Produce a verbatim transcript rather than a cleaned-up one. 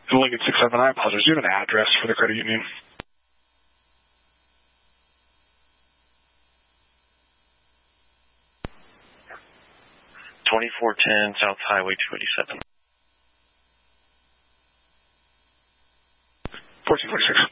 Lincoln six seven, I apologize. Do you have an address for the credit union? twenty-four ten South Highway two eighty-seven. fourteen forty-six.